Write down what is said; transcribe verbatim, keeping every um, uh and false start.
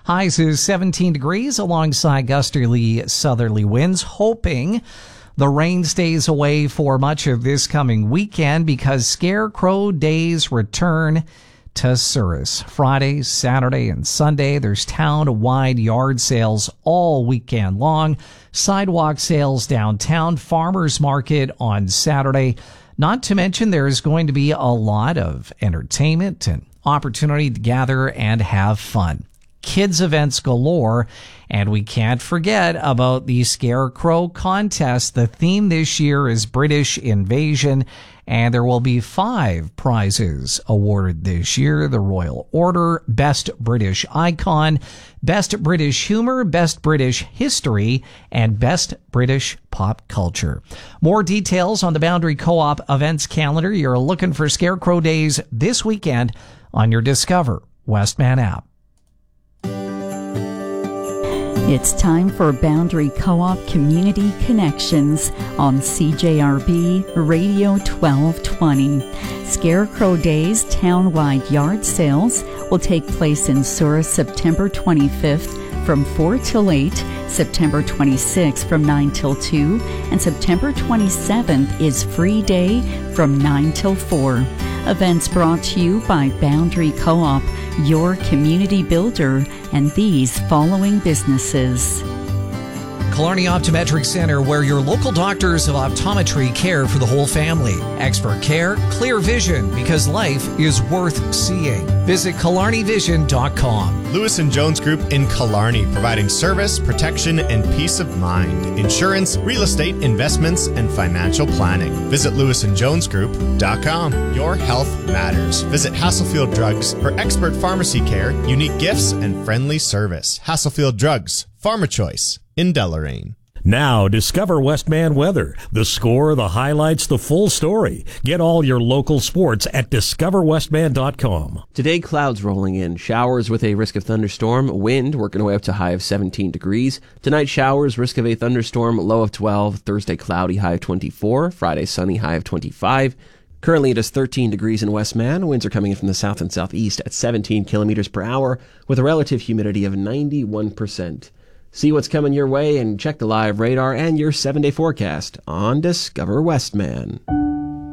Highs is seventeen degrees alongside gusterly southerly winds, hoping the rain stays away for much of this coming weekend because Scarecrow Days return to Souris. Friday, Saturday, and Sunday, there's town-wide yard sales all weekend long. Sidewalk sales downtown, farmers market on Saturday. Not to mention there's going to be a lot of entertainment and opportunity to gather and have fun. Kids events galore, and we can't forget about the Scarecrow contest. The theme this year is British Invasion, and there will be five prizes awarded this year: the Royal Order, Best British Icon, Best British Humor, Best British History, and Best British Pop Culture. More details on the Boundary Co-op events calendar. You're looking for Scarecrow Days this weekend on your Discover Westman app. It's time for Boundary Co-op Community Connections on C J R B Radio twelve twenty. Scarecrow Days town-wide yard sales will take place in Souris September twenty-fifth from four till eight, September twenty-sixth from nine till two, and September twenty-seventh is Free Day from nine till four. Events brought to you by Boundary Co-op, your community builder, and these following businesses. Killarney Optometric Center, where your local doctors of optometry care for the whole family. Expert care, clear vision, because life is worth seeing. Visit Killarney Vision dot com. Lewis and Jones Group in Killarney, providing service, protection, and peace of mind. Insurance, real estate, investments, and financial planning. Visit Lewis and Jones Group dot com. Your health matters. Visit Hasselfield Drugs for expert pharmacy care, unique gifts, and friendly service. Hasselfield Drugs, Pharma Choice in Deloraine. Now, discover Westman weather. The score, the highlights, the full story. Get all your local sports at discover westman dot com. Today, clouds rolling in. Showers with a risk of thunderstorm. Wind working away up to high of seventeen degrees. Tonight, showers, risk of a thunderstorm, low of twelve. Thursday, cloudy, high of twenty-four. Friday, sunny, high of twenty-five. Currently, it is thirteen degrees in Westman. Winds are coming in from the south and southeast at seventeen kilometers per hour with a relative humidity of ninety-one percent. See what's coming your way and check the live radar and your seven-day forecast on Discover Westman.